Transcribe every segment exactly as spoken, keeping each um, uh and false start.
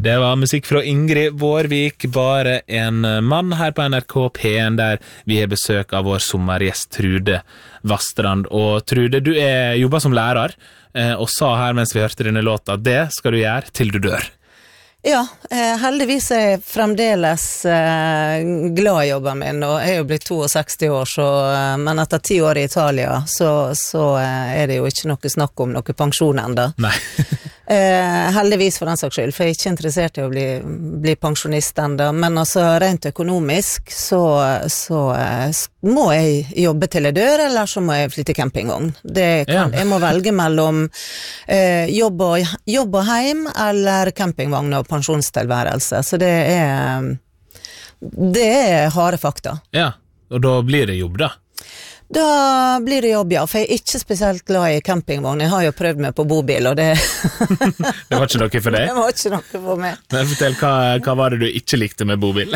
Det var musikk fra Ingrid Vårvik, bare en mann her på N R K P en, der vi har besøk av vår sommergjest Trude Vastrand. Og Trude, du er jobber som lærer, og sa her mens vi hørte denne låta, det skal du gjøre til du dør. Ja, eh, heldigvis er jeg fremdeles eh, glad i jobben min, og jeg er jo blitt sekstito år, så, eh, men etter ti år i Italia, så, så eh, er det jo ikke noe snakk om noe pensjon enda. Nei. eh, heldigvis for den saks skyld, for jeg er ikke interessert i å bli, bli pensjonist enda, men altså rent økonomisk, så, så eh, må jeg jobbe til jeg dør, eller så må jeg flytte campingvogn. Det kan, ja. Jeg må velge mellom eh, jobb, og, jobb og heim, eller campingvogn og pensjonstilværelse, så det er det er harde fakta. Ja, og da blir det jobb da? Da blir det jobb, ja, for jeg er ikke spesielt glad i campingvogn. Jeg har jo prøvd meg på bobil, og det det var ikke noe for deg? Det var ikke noe for meg. Men fortell, hva, hva var det du ikke likte med bobil?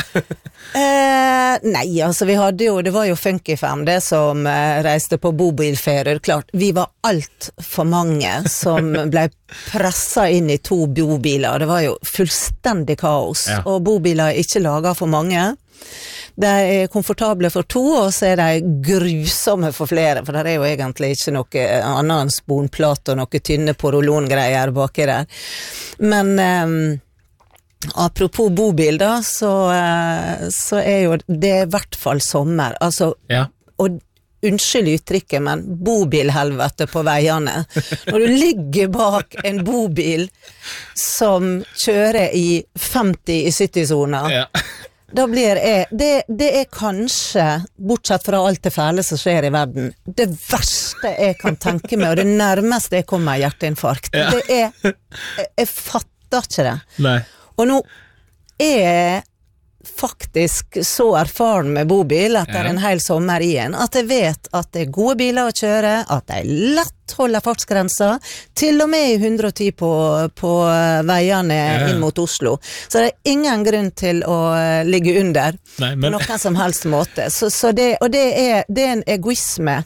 eh, nei, altså vi hadde jo, det var jo Funky Fam, det som eh, reiste på bobilferier. Klart, vi var alt for mange som ble presset inn i to bobiler. Det var jo fullstendig kaos, ja. Og bobiler er ikke laget for mange. De er komfortable for to, og så er de grusomme for flere, for det er jo egentlig ikke noe annet enn sponplate og noe tynne porolongreier baki der. Men um, apropos bobil da, så, uh, så er jo det i hvert fall sommer. Altså, ja. Og unnskyld uttrykket, men bobilhelvete på veiene. Når du ligger bak en bobil som kjører i femti i sytti-soner, ja. Da blir jeg, det, det er kanskje, bortsett fra alt det fæle som skjer i verden, det verste jeg kan tenke meg, og det nærmeste jeg kommer hjerteinfarkt. Ja. Det er, jeg, jeg fatter ikke det. Nei. Og nå er jeg faktisk så erfaren med bobil etter ja. En hel sommer igjen, at jeg vet at det er gode biler å kjøre, at de lett holder fartsgrensa, til og med i hundre og ti på, på veiene ja. Inn mot Oslo. Så det er ingen grunn til å ligge under Nei, men... på noen som helst måte. Så, så det, og det er, det er en egoisme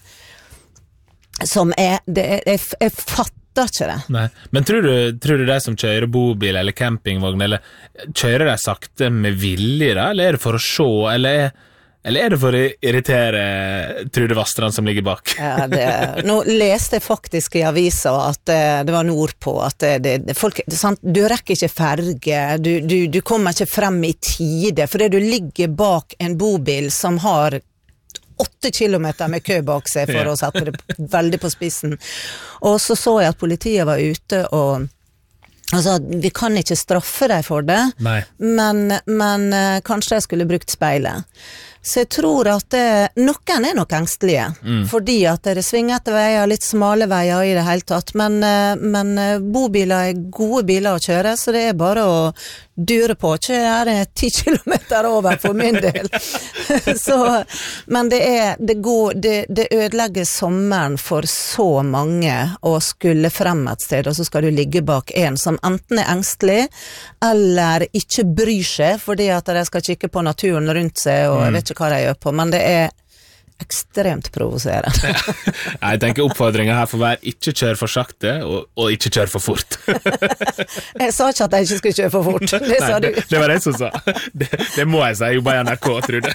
som er, det er jeg, jeg fatter ikke det. Nei. Men tror du, tror du de som kjører bobil eller campingvogn, eller kjører de sakte med vilje da, eller er det for å se, eller er, eller er det for å irritere Trude Vastrand som ligger bak? Ja, det, nå leste jeg faktisk i avisa at det, det var nordpå, at det, det, folk, det, sant, du rekker ikke ferge, du, du, du kommer ikke frem i tide, fordi du ligger bak en bobil som har åtte kilometer med kø bak seg, for ja. Å sette det veldig på spissen. Og så så jeg at politiet var ute og altså, vi kan ikke straffe deg for det, men, men kanskje jeg skulle brukt speilet. Så jeg tror at det, noen er nok engstelige, mm. fordi at det er svingete veier, litt smale veier i det hele tatt, men, men bobiler er gode biler å kjøre, så det er bare å dure på, ikke er det ti kilometer over for min del. så, men det er, det går, det, det ødelegger sommeren for så mange å skulle frem et sted, og så skal du ligge bak en som enten er engstelig, eller ikke bryr seg, fordi at de skal kikke på naturen rundt seg, og jeg vet ikke hva de gjør på, men det er ekstremt provoserende. Jeg tenker oppfordringen her for hver ikke kjør for sakte, og, og ikke kjør for fort. Jeg sa ikke at jeg ikke skulle kjøre for fort, det Nei, sa du. Det, det var det som sa. Det, det må jeg si, jeg jobber i N R K, Trude.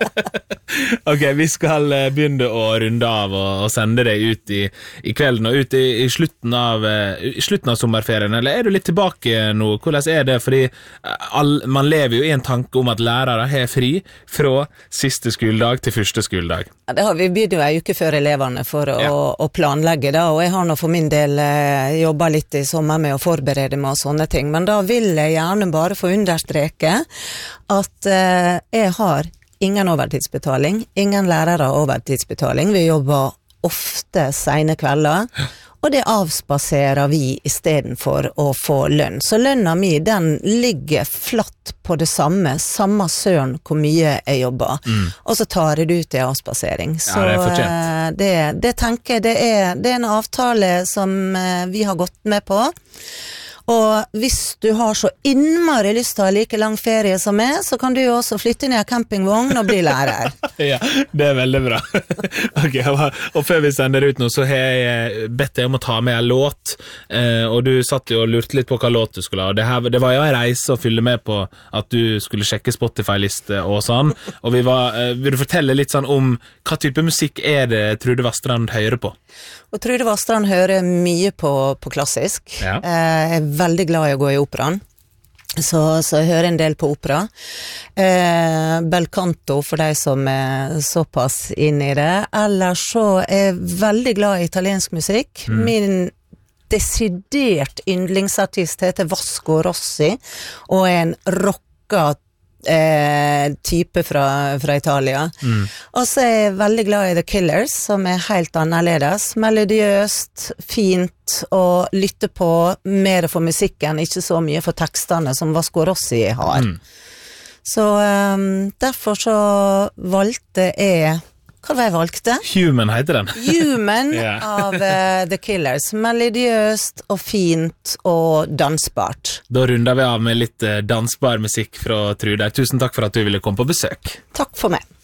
Ok, vi skal begynne å runde av og, og sende deg ut i, i kvelden, og ut i, i, slutten av, i slutten av sommerferien, eller er du litt tilbake nå? Hvordan er det? Fordi all, man lever jo i en tanke om at lærere har fri fra siste skoledag til første skoledag. Ja, det har vi begynt jo en uke før eleverne for å, ja. å planlegge da, og jeg har nå for min del eh, jobbet litt i sommer med å forberede meg og sånne ting, men da vil jeg gjerne bare få understreke at eh, jeg har ingen overtidsbetaling, ingen lærere har overtidsbetaling, vi jobber ofte sene kvelder, og det avspaserer vi i stedet for å få lønn. Så lønna mi, den ligger flatt på det samme, samme søren hvor mye jeg jobber. Mm. Og så tar jeg det ut i avspasering. Så ja, det er fortjent. Det, det tenker jeg, det er, det er en avtale som vi har gått med på. Og hvis du har så innmari lyst til å ha like lang ferie som meg, så kan du jo også flytte ned i campingvogn og bli lærer. Ja, det er veldig bra. Ok, og før vi sender ut nå, så har jeg bedt deg om å ta med en låt, og du satt jo og lurte litt på hva låt du skulle ha. Det, her, det var jo en reise å fylle med på at du skulle sjekke Spotify-liste og sånn, og vi var, vil du fortelle litt sånn om hva type musikk er det Trude Vastrand hører på? Og Trude Vastrand hører mye på, på klassisk. Ja. Jeg er veldig glad i å gå i operaen, så, så jeg hører en del på opera. Eh, bel canto for de som er såpass inne i det. Ellers så er jeg veldig glad i italiensk musikk. Mm. Min desidert yndlingsartist heter Vasco Rossi, og er en rocka Eh, type fra, fra Italia. Mm. Og så er jeg veldig glad i The Killers, som er helt annerledes, melodiøst, fint å lytte på, mer for musikken, ikke så mye for tekstene som Vasco Rossi har. Mm. Så um, derfor så valgte jeg hva var jeg valgte? Human heter den. Human yeah. av uh, The Killers. Melodiøst og fint og dansbart. Da runder vi av med litt uh, dansbar musikk fra Trude. Tusen takk for at du ville komme på besøk. Takk for meg.